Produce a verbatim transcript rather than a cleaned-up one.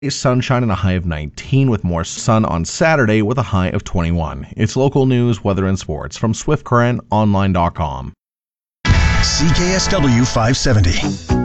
Sunshine and a high of nineteen with more sun on Saturday with a high of twenty-one. It's local news, weather, and sports from Swift Current Online dot com. C K S W five seventy.